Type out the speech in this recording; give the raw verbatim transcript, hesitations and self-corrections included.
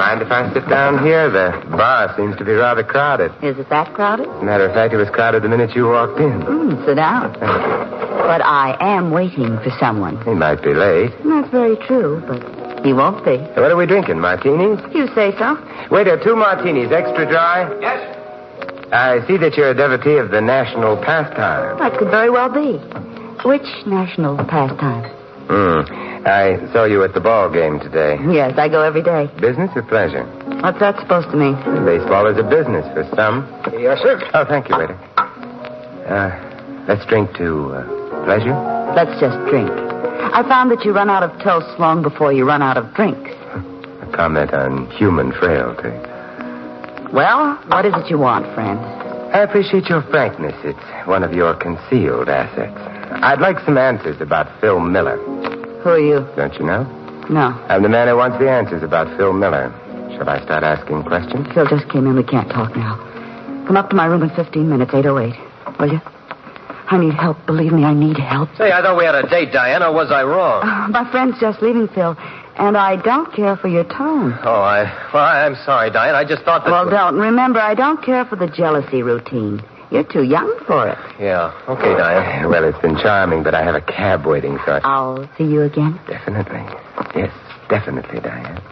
Mind if I sit down here? The bar seems to be rather crowded. Is it that crowded? As a matter of fact, it was crowded the minute you walked in. Mm, sit down. But I am waiting for someone. He might be late. That's very true, but he won't be. What are we drinking, martinis? You say so. Waiter, two martinis, extra dry. Yes? I see that you're a devotee of the national pastime. That could very well be. Which national pastime? Hmm. I saw you at the ball game today. Yes, I go every day. Business or pleasure? What's that supposed to mean? Baseball is a business for some. Yes, sir. Oh, thank you, waiter. Uh, let's drink to uh, pleasure. Let's just drink. I found that you run out of toast long before you run out of drinks. A comment on human frailty. Well, what is it you want, friend? I appreciate your frankness. It's one of your concealed assets. I'd like some answers about Phil Miller. Who are you? Don't you know? No. I'm the man who wants the answers about Phil Miller. Shall I start asking questions? Phil just came in. We can't talk now. Come up to my room in fifteen minutes, eight oh eight. Will you? I need help. Believe me, I need help. Say, I thought we had a date, Diane, or was I wrong? Uh, my friend's just leaving, Phil, and I don't care for your tone. Oh, I... Well, I'm sorry, Diane. I just thought that... Well, don't. Remember, I don't care for the jealousy routine. You're too young for it. Yeah. Okay, Diane. Well, it's been charming, but I have a cab waiting, so... I... I'll see you again. Definitely. Yes, definitely, Diane.